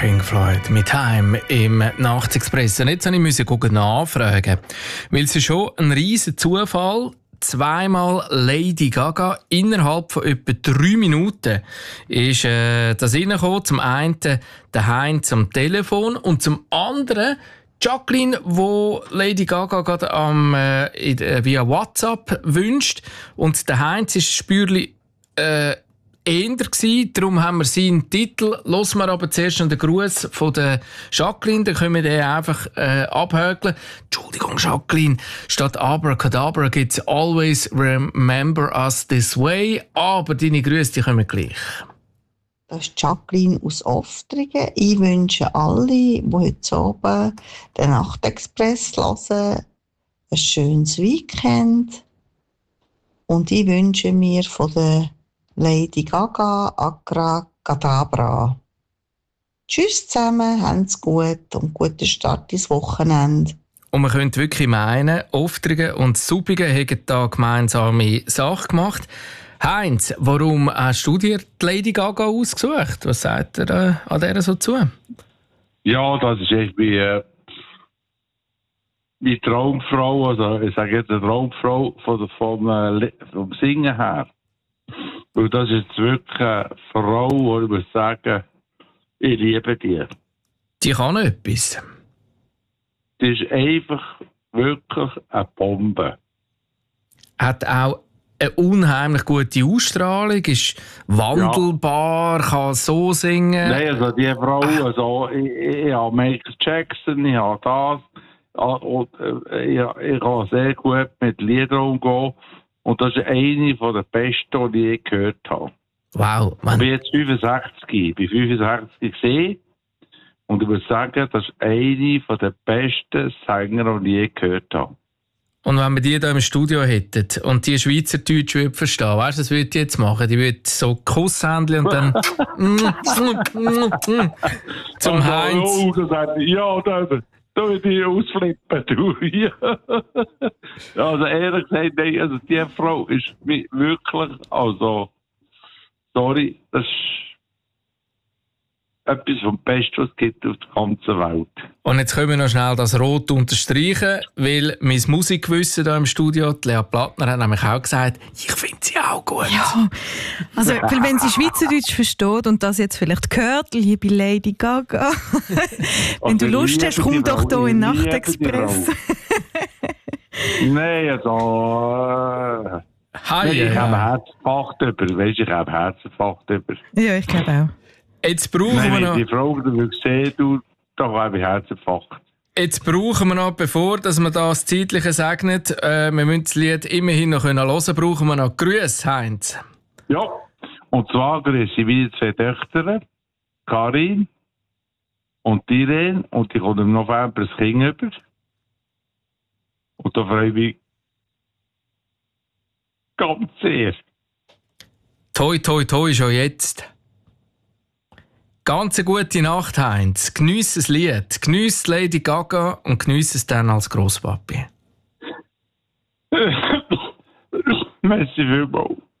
Pink Floyd mit Time im Nachtexpress. Und jetzt musste ich nachfragen, weil es ist schon ein riesen Zufall. Zweimal Lady Gaga innerhalb von etwa 3 Minuten ist das reingekommen. Zum einen der Heinz am Telefon und zum anderen Jacqueline, wo Lady Gaga gerade via WhatsApp wünscht. Und der Heinz ist spürlich eher gsi, darum haben wir seinen Titel. Hören wir aber zuerst noch den Gruß von der Jacqueline, dann können wir den einfach abhökeln. Entschuldigung, Jacqueline, statt Abracadabra gibt es Always Remember Us This Way, aber deine Grüße, die kommen gleich. Das ist Jacqueline aus Oftringen. Ich wünsche alle, die heute oben den Nachtexpress hören, ein schönes Weekend. Und ich wünsche mir von der Lady Gaga, Abracadabra. Tschüss zusammen, habt's gut und guten Start ins Wochenende. Und man könnte wirklich meinen, Oftringen und Suppigen haben da gemeinsame Sache gemacht. Heinz, warum hast du dir die Lady Gaga ausgesucht? Was sagt er an der so zu? Ja, das ist echt meine Traumfrau, also ich sage jetzt eine Traumfrau vom Singen her. Weil das ist jetzt wirklich eine Frau, wo ich muss sagen, ich liebe die. Die kann etwas. Die ist einfach wirklich eine Bombe. Hat auch eine unheimlich gute Ausstrahlung, ist wandelbar, kann so singen. Nein, also die Frau, also ich habe Michael Jackson, ich habe das, und ich kann sehr gut mit Liedern umgehen. Und das ist eine der besten, die ich je gehört habe. Wow, Mann. Ich bin jetzt 65, ich bin 65 gesehen. Und ich würde sagen, das ist eine der besten Sänger, die ich je gehört habe. Und wenn wir die hier im Studio hätten und die Schweizerdeutsch würde verstehen, weißt du, was würde die jetzt machen? Die würde so Kusshändchen und dann zum also, Heinz. Oh, das sagt ja, da würde ich ausflippen, du. Ja. Also ehrlich gesagt, nein, also die Frau ist wirklich, also, sorry, das ist etwas vom Besten, was es gibt auf der ganzen Welt. Und jetzt können wir noch schnell das Rot unterstreichen, weil mein Musikgewissen hier im Studio, Lea Plattner, hat nämlich auch gesagt, ich finde sie auch gut. Ja, also weil wenn sie Schweizerdeutsch versteht und das jetzt vielleicht hört, liebe Lady Gaga, wenn du Lust hast, komm doch hier in Nachtexpress. Nein, also... Hi, ich habe Herzinfarkt über, weißt du, ich habe Herzinfarkt über. Ja, ich glaube auch. Jetzt brauchen wir noch... Die Frau, die du siehst, da habe ich Herzinfarkt. Jetzt brauchen wir noch, bevor dass wir das Zeitliche segnet, wir müssen das Lied immerhin noch hören können, brauchen wir noch Grüße, Heinz. Ja, und zwar grüße ich meine 2 Töchter, Karin und Irene, und die kommt im November das Kind über. Und da freue ich mich ganz sehr. Toi, toi, toi, schon jetzt. Ganz eine gute Nacht, Heinz. Geniess das Lied, geniess Lady Gaga und geniess es dann als Grosspapi. Merci vielmals.